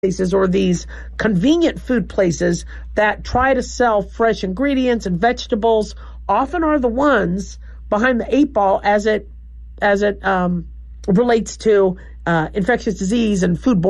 places or these convenient food places that try to sell fresh ingredients and vegetables often are the ones behind the eight ball as it relates to infectious disease and foodborne